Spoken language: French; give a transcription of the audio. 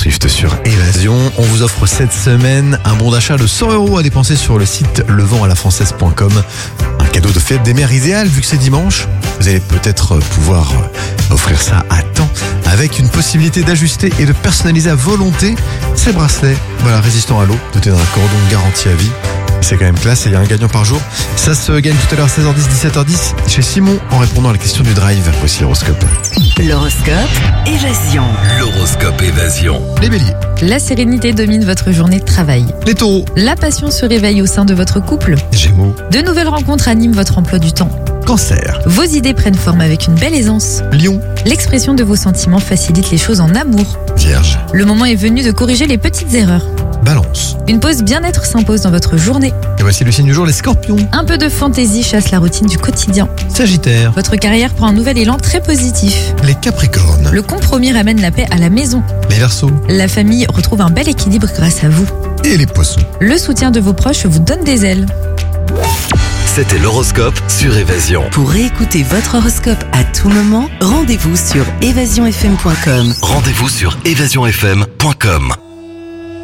Swift sur Évasion. On vous offre cette semaine un bon d'achat de 100 € à dépenser sur le site leventalafrançaise.com. Un cadeau de fête des mères idéal vu que c'est dimanche. Vous allez peut-être pouvoir offrir ça à temps avec une possibilité d'ajuster et de personnaliser à volonté ces bracelets. Voilà, résistants à l'eau, dotés d'un cordon garanti à vie. C'est quand même classe et il y a un gagnant par jour. Ça se gagne tout à l'heure 16h10, 17h10 chez Simon en répondant à la question du drive. Voici l'horoscope. L'horoscope Évasion. L'horoscope Évasion. Les béliers, La sérénité domine votre journée de travail. les taureaux, La passion se réveille au sein de votre couple. gémeaux, De nouvelles rencontres animent votre emploi du temps. cancer, Vos idées prennent forme avec une belle aisance. lion, L'expression de vos sentiments facilite les choses en amour. vierge, Le moment est venu de corriger les petites erreurs. balance. Une pause bien-être s'impose dans votre journée. Et voici le signe du jour, les scorpions, Un peu de fantaisie chasse la routine du quotidien. sagittaire, Votre carrière prend un nouvel élan très positif. les capricornes, Le compromis ramène la paix à la maison. les verseaux La famille retrouve un bel équilibre grâce à vous. et les poissons. Le soutien de vos proches vous donne des ailes. C'était l'horoscope sur Évasion. Pour réécouter votre horoscope à tout moment, rendez-vous sur évasionfm.com. Rendez-vous sur évasionfm.com.